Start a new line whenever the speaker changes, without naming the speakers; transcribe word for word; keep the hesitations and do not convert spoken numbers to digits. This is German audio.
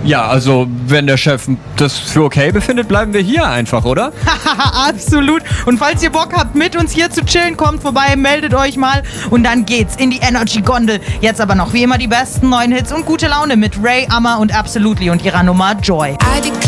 Ja, also wenn der Chef das für okay befindet, bleiben wir hier einfach, oder?
Absolut. Und falls ihr Bock habt, mit uns hier zu chillen, kommt vorbei, meldet euch mal und dann geht's in die Energy Gondel. Jetzt aber noch wie immer die besten neuen Hits und gute Laune mit Ray, Amma und Absolutely und ihrer Nummer Joy.